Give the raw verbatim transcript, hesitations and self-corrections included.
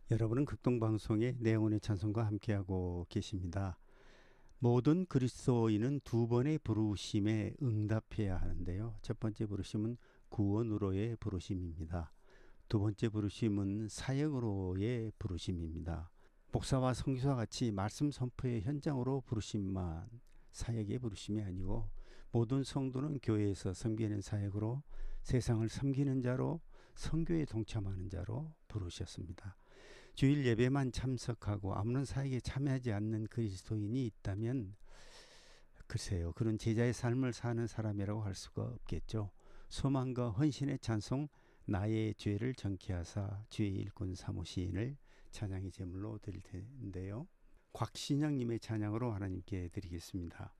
여러분은 극동방송의 내용의 찬송과 함께하고 계십니다. 모든 그리스도인은 두 번의 부르심에 응답해야 하는데요. 첫 번째 부르심은 구원으로의 부르심입니다. 두 번째 부르심은 사역으로의 부르심입니다. 목사와 선교사와 같이 말씀 선포의 현장으로 부르심만 사역의 부르심이 아니고 모든 성도는 교회에서 섬기는 사역으로 세상을 섬기는 자로 선교에 동참하는 자로 부르셨습니다. 주일 예배만 참석하고 아무런 사역에 참여하지 않는 그리스도인이 있다면 글쎄요, 그런 제자의 삶을 사는 사람이라고 할 수가 없겠죠. 소망과 헌신의 찬송, 나의 죄를 정케하사 주의 일꾼 사모시인을 찬양의 제물로 드릴 텐데요. 곽신영님의 찬양으로 하나님께 드리겠습니다.